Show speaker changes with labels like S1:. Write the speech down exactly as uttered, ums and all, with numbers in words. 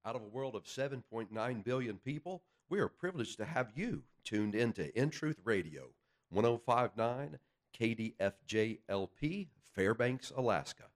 S1: Out of a world of seven point nine billion people, we are privileged to have you tuned in to In Truth Radio, one oh five point nine K D F J L P, Fairbanks, Alaska.